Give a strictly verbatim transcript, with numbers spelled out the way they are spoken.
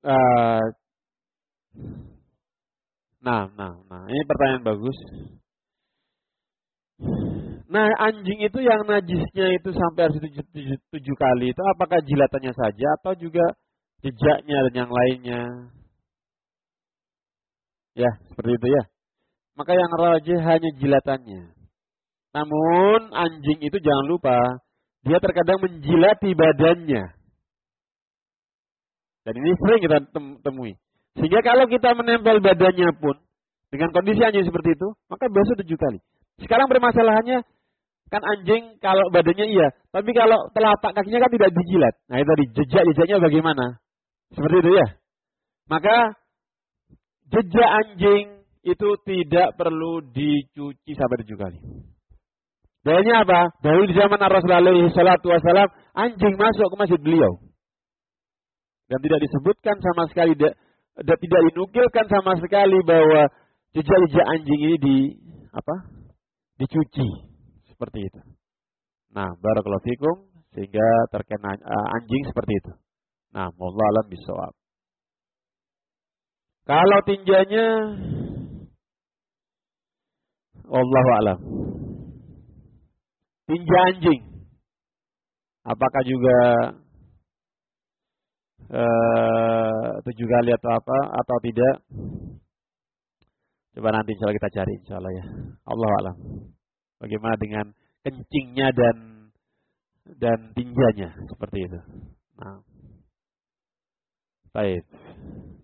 uh, nah, nah, nah, ini pertanyaan bagus. Nah, anjing itu yang najisnya itu sampai harus tujuh, tujuh, tujuh kali itu apakah jilatannya saja atau juga jejaknya dan yang lainnya? Ya, seperti itu ya. Maka yang rajih hanya jilatannya. Namun anjing itu jangan lupa, dia terkadang menjilati badannya. Dan ini sering kita temui. Sehingga kalau kita menempel badannya pun, dengan kondisi anjing seperti itu, maka biasa tujuh kali. Sekarang permasalahannya, kan anjing kalau badannya iya, tapi kalau telapak kakinya kan tidak dijilat. Nah itu tadi, jejak-jejaknya bagaimana? Seperti itu ya. Maka jejak anjing itu tidak perlu dicuci sampai tujuh kali. Dalilnya apa? Dari zaman Rasulullah alaihi salatu wasalam, anjing masuk ke masjid beliau. Dan tidak disebutkan sama sekali, tidak dinukilkan sama sekali bahwa jejak-jejak anjing ini di apa? Dicuci. Seperti itu. Nah, barakallahu fikum, sehingga terkena uh, anjing seperti itu. Nah, wallahu alam bisawab. Kalau tinjanya, wallahu alam. Tinja anjing, apakah juga uh, tujuh kali atau apa atau tidak? Coba nanti insya Allah kita cari, insya Allah ya. Allahu alam. Bagaimana dengan kencingnya dan dan tinjanya seperti itu. Nah, baik.